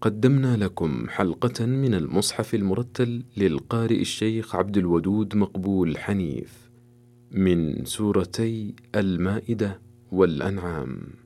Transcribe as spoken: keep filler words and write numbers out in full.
قدمنا لكم حلقة من المصحف المرتل للقارئ الشيخ عبد الودود مقبول حنيف من سورتي المائدة والأنعام.